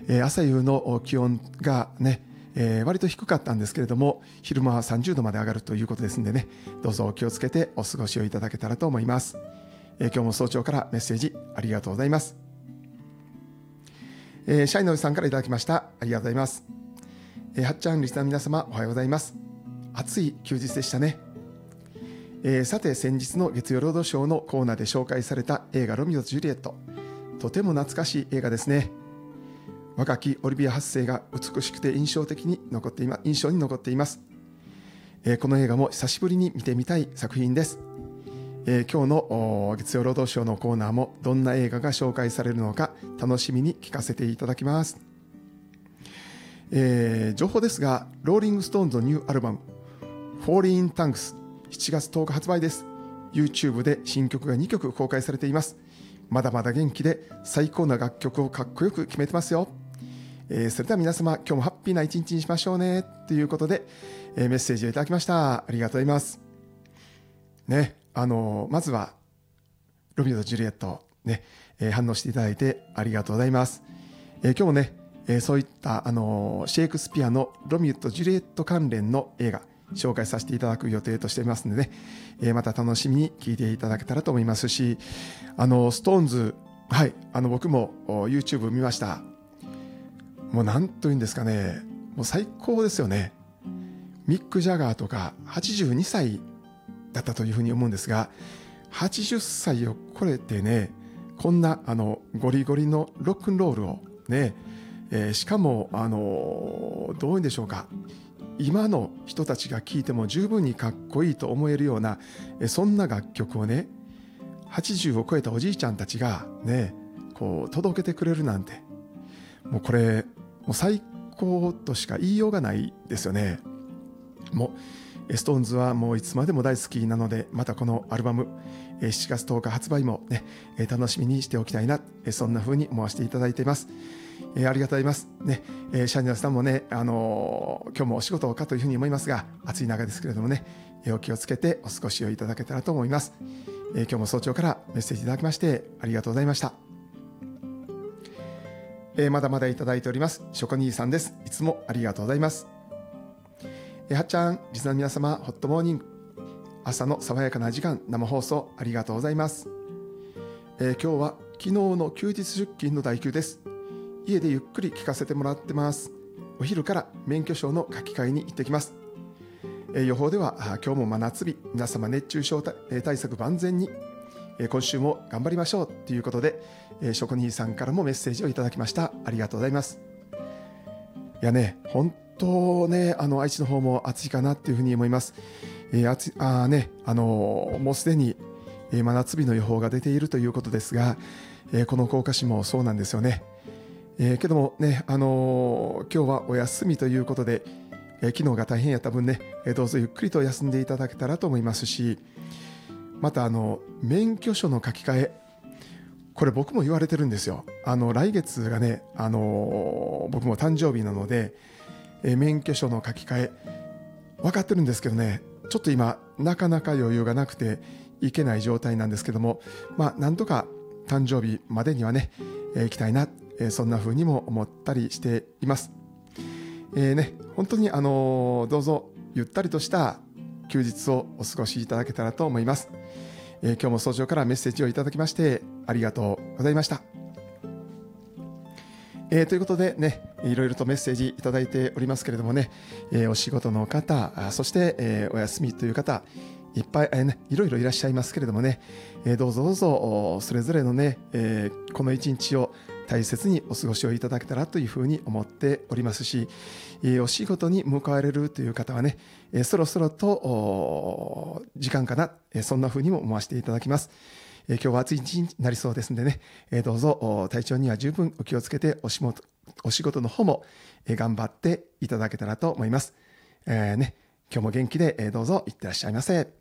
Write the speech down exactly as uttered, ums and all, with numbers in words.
えー、朝夕の気温がね、えー、割と低かったんですけれども、昼間はさんじゅうどまで上がるということですんでね、どうぞお気をつけてお過ごしをいただけたらと思います。えー、今日も早朝からメッセージありがとうございます。えー、シャイノイさんからいただきました。ありがとうございます。えー、はっちゃんリスナーの皆様、おはようございます。暑い休日でしたね。えー、さて、先日の月曜ロードショーのコーナーで紹介された映画ロミオとジュリエット、とても懐かしい映画ですね。若きオリビア発声が美しくて印象的に残っていま、印象に残っています。えー、この映画も久しぶりに見てみたい作品です。えー、今日の月曜ロードショーのコーナーもどんな映画が紹介されるのか楽しみに聞かせていただきます。えー、情報ですが、ローリングストーンズのニューアルバムフォーリーンタンクスしちがつとおか発売です。 YouTube で新曲がにきょく公開されています。まだまだ元気で最高な楽曲をかっこよく決めてますよ。えー、それでは皆様、今日もハッピーな一日にしましょうねということで、えー、メッセージをいただきました。ありがとうございますね。あのー、まずはロミオとジュリエットね、えー、反応していただいてありがとうございます。えー、今日もね、えー、そういった、あのー、シェイクスピアのロミオとジュリエット関連の映画紹介させていただく予定としていますので、ね、えー、また楽しみに聞いていただけたらと思いますし、あのストーンズ、はい、あの僕も YouTube 見ました。もうなんというんですかね、もう最高ですよね。ミック・ジャガーとかはちじゅうにさいだったというふうに思うんですが、はちじゅっさいを超えてね、こんなあのゴリゴリのロックンロールをね、えー、しかもあのどういうんでしょうか、今の人たちが聴いても十分にかっこいいと思えるような、そんな楽曲をね、はちじゅうを超えたおじいちゃんたちがね、こう届けてくれるなんて、もうこれもう最高としか言いようがないですよね。もうストーンズはもういつまでも大好きなので、またこのアルバムしちがつとおか発売もね、楽しみにしておきたいな、そんな風に思わせていただいています。えー、ありがとうございますね。えー、シャイナさんもね、あのー、今日もお仕事かというふうに思いますが、暑い中ですけれどもね、えー、お気をつけてお過ごしをいただけたらと思います。えー、今日も早朝からメッセージいただきましてありがとうございました。えー、まだまだいただいております。ショコニーさんです。いつもありがとうございます。えー、はっちゃん、リスナーの皆様、ホットモーニング、朝の爽やかな時間、生放送ありがとうございます。えー、今日は昨日の休日出勤の代休です。家でゆっくり聞かせてもらってます。お昼から免許証の書き換えに行ってきます。えー、予報では今日も真夏日、皆様熱中症対策万全に、えー、今週も頑張りましょうということで、えー、ショコニーさんからもメッセージをいただきました。ありがとうございます。いやね、本当ね、あの愛知の方も暑いかなっていうふうに思います。えー、暑いあね、あのー、もうすでに真夏日の予報が出ているということですが、えー、この福岡市もそうなんですよね。えー、けどもね、あのー、今日はお休みということで、えー、昨日が大変やった分ね、えー、どうぞゆっくりと休んでいただけたらと思いますし、またあの免許証の書き換え、これ僕も言われてるんですよ。あの来月がね、あのー、僕も誕生日なので、えー、免許証の書き換え分かってるんですけどね、ちょっと今なかなか余裕がなくていけない状態なんですけども、まあなんとか誕生日までにはね、えー、行きたいな、えー、そんな風にも思ったりしています。えーね、本当にあのー、どうぞゆったりとした休日をお過ごしいただけたらと思います。えー、今日も早朝からメッセージをいただきましてありがとうございました。えー、ということでね、いろいろとメッセージいただいておりますけれどもね、えー、お仕事の方、そして、えー、お休みという方いっぱい、えーね、いろいろいらっしゃいますけれどもね、えー、どうぞどうぞそれぞれのね、えー、この一日を大切にお過ごしをいただけたらというふうに思っておりますし、えー、お仕事に向かわれるという方はね、えー、そろそろと時間かな、えー、そんなふうにも思わせていただきます。えー、今日は暑い一日になりそうですのでね、えー、どうぞ体調には十分お気をつけてお仕事、お仕事の方も、えー、頑張っていただけたらと思います。えーね、今日も元気で、えー、どうぞいってらっしゃいませ。